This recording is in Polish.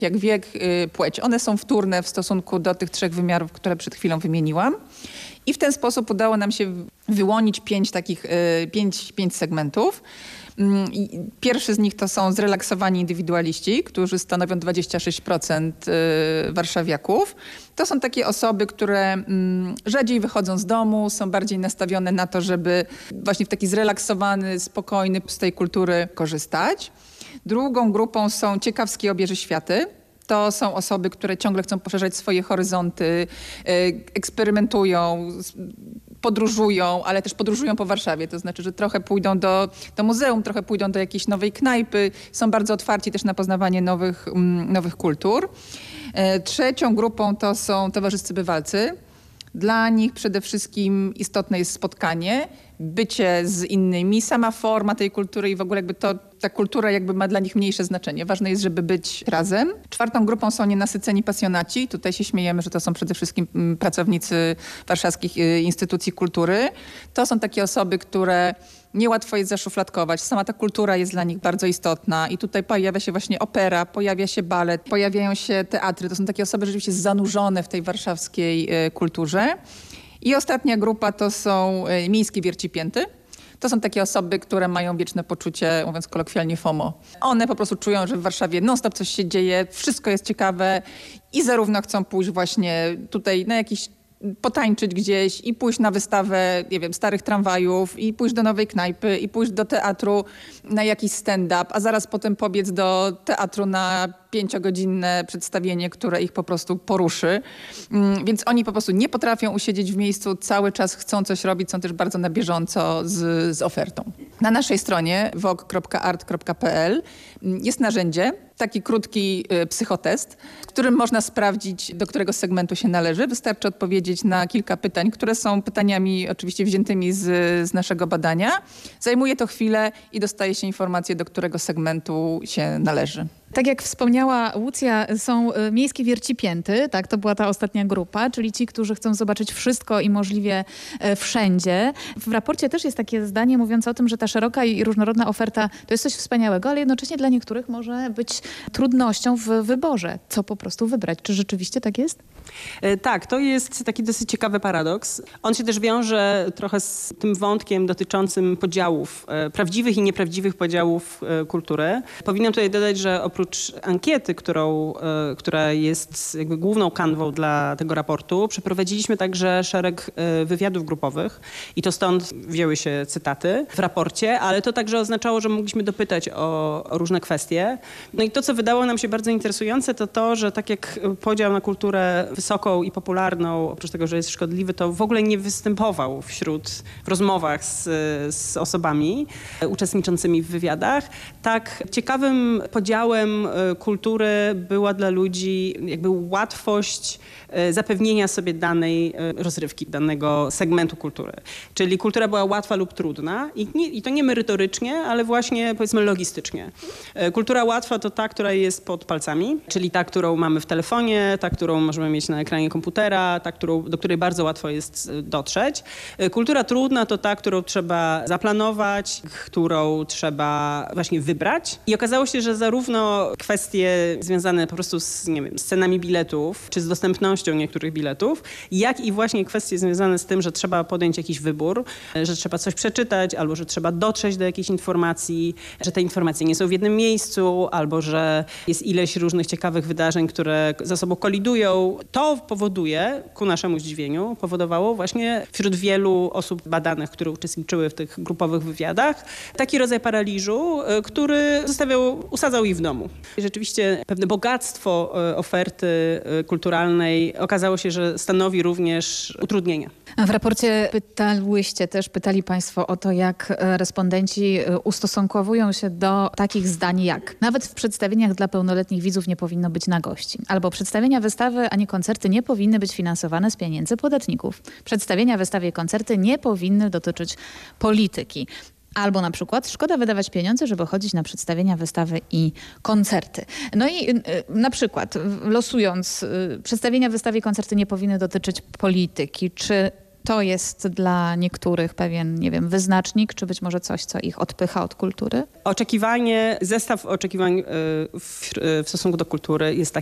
jak wiek, płeć. One są wtórne w stosunku do tych 3 wymiarów, które przed chwilą wymieniłam. I w ten sposób udało nam się wyłonić 5 segmentów. Pierwszy z nich to są zrelaksowani indywidualiści, którzy stanowią 26% warszawiaków. To są takie osoby, które rzadziej wychodzą z domu, są bardziej nastawione na to, żeby właśnie w taki zrelaksowany, spokojny z tej kultury korzystać. Drugą grupą są ciekawskie obieży światy. To są osoby, które ciągle chcą poszerzać swoje horyzonty, eksperymentują, podróżują, ale też podróżują po Warszawie. To znaczy, że trochę pójdą do muzeum, trochę pójdą do jakiejś nowej knajpy. Są bardzo otwarci też na poznawanie nowych kultur. Trzecią grupą to są towarzyscy bywalcy. Dla nich przede wszystkim istotne jest spotkanie, bycie z innymi, sama forma tej kultury i w ogóle jakby ta kultura jakby ma dla nich mniejsze znaczenie. Ważne jest, żeby być razem. Czwartą grupą są nienasyceni pasjonaci. Tutaj się śmiejemy, że to są przede wszystkim pracownicy warszawskich instytucji kultury. To są takie osoby, które niełatwo jest zaszufladkować. Sama ta kultura jest dla nich bardzo istotna i tutaj pojawia się właśnie opera, pojawia się balet, pojawiają się teatry. To są takie osoby rzeczywiście zanurzone w tej warszawskiej kulturze. I ostatnia grupa to są miejskie wiercipięty. To są takie osoby, które mają wieczne poczucie, mówiąc kolokwialnie, FOMO. One po prostu czują, że w Warszawie non-stop coś się dzieje, wszystko jest ciekawe i zarówno chcą pójść właśnie tutaj na jakiś potańczyć gdzieś i pójść na wystawę, nie wiem, starych tramwajów i pójść do nowej knajpy i pójść do teatru na jakiś stand-up, a zaraz potem pobiec do teatru na 5-godzinne przedstawienie, które ich po prostu poruszy. Więc oni po prostu nie potrafią usiedzieć w miejscu, cały czas chcą coś robić, są też bardzo na bieżąco z ofertą. Na naszej stronie vogue.art.pl jest narzędzie, taki krótki psychotest, w którym można sprawdzić, do którego segmentu się należy. Wystarczy odpowiedzieć na kilka pytań, które są pytaniami oczywiście wziętymi z naszego badania. Zajmuje to chwilę i dostaje się informację, do którego segmentu się należy. Tak jak wspomniała Łucja, są miejskie wiercipięty, tak, to była ta ostatnia grupa, czyli ci, którzy chcą zobaczyć wszystko i możliwie wszędzie. W raporcie też jest takie zdanie mówiące o tym, że ta szeroka i różnorodna oferta to jest coś wspaniałego, ale jednocześnie dla niektórych może być trudnością w wyborze, co po prostu wybrać. Czy rzeczywiście tak jest? Tak, to jest taki dosyć ciekawy paradoks. On się też wiąże trochę z tym wątkiem dotyczącym podziałów, prawdziwych i nieprawdziwych podziałów kultury. Powinnam tutaj dodać, że oprócz ankiety, która jest jakby główną kanwą dla tego raportu, przeprowadziliśmy także szereg wywiadów grupowych i to stąd wzięły się cytaty w raporcie, ale to także oznaczało, że mogliśmy dopytać o różne kwestie. No i to, co wydało nam się bardzo interesujące, to to, że tak jak podział na kulturę wysoką i popularną, oprócz tego, że jest szkodliwy, to w ogóle nie występował w rozmowach z osobami uczestniczącymi w wywiadach. Tak ciekawym podziałem kultury była dla ludzi jakby łatwość zapewnienia sobie danej rozrywki, danego segmentu kultury. Czyli kultura była łatwa lub trudna i to nie merytorycznie, ale właśnie powiedzmy logistycznie. Kultura łatwa to ta, która jest pod palcami, czyli ta, którą mamy w telefonie, ta, którą możemy mieć na ekranie komputera, ta, do której bardzo łatwo jest dotrzeć. Kultura trudna to ta, którą trzeba zaplanować, którą trzeba właśnie wybrać. I okazało się, że zarówno kwestie związane po prostu z, nie wiem, z cenami biletów, czy z dostępnością niektórych biletów, jak i właśnie kwestie związane z tym, że trzeba podjąć jakiś wybór, że trzeba coś przeczytać, albo że trzeba dotrzeć do jakiejś informacji, że te informacje nie są w jednym miejscu, albo że jest ileś różnych ciekawych wydarzeń, które ze sobą kolidują. To powoduje, ku naszemu zdziwieniu, powodowało właśnie wśród wielu osób badanych, które uczestniczyły w tych grupowych wywiadach, taki rodzaj paraliżu, który usadzał ich w domu. I rzeczywiście pewne bogactwo oferty kulturalnej okazało się, że stanowi również utrudnienia. W raporcie pytali Państwo o to, jak respondenci ustosunkowują się do takich zdań jak: nawet w przedstawieniach dla pełnoletnich widzów nie powinno być nagości. Albo przedstawienia, wystawy, a nie koncerty nie powinny być finansowane z pieniędzy podatników. Przedstawienia, wystawy i koncerty nie powinny dotyczyć polityki. Albo na przykład szkoda wydawać pieniądze, żeby chodzić na przedstawienia, wystawy i koncerty. No i na przykład losując, przedstawienia, wystawy i koncerty nie powinny dotyczyć polityki. Czy to jest dla niektórych pewien, nie wiem, wyznacznik, czy być może coś, co ich odpycha od kultury? Zestaw oczekiwań w stosunku do kultury jest